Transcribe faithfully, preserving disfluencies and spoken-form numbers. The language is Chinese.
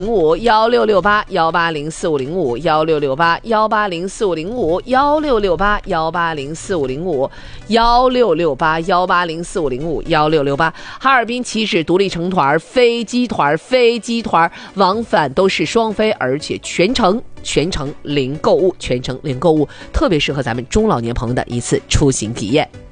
五幺六六八幺八零四五零五幺六六八幺八零四五零五幺六六八幺八零四五零五幺六六八幺八零四五零五幺六六八。哈尔滨起始独立成团，飞机团飞机团往返都是双飞，而且全程全程零购物，全程零购物，特别适合咱们中老年朋友的一次出行体验。